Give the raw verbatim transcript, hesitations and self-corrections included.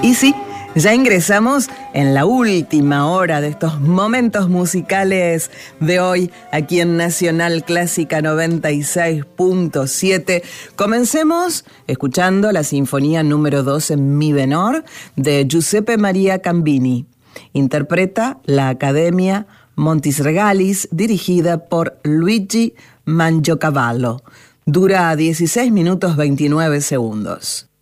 Y sí, ya ingresamos en la última hora de estos momentos musicales de hoy aquí en Nacional Clásica noventa y seis punto siete. Comencemos escuchando la Sinfonía número dos en Mi menor de Giuseppe Maria Cambini. Interpreta la Academia Montisregalis, dirigida por Luigi Mangiocavallo. Dura dieciséis minutos veintinueve segundos.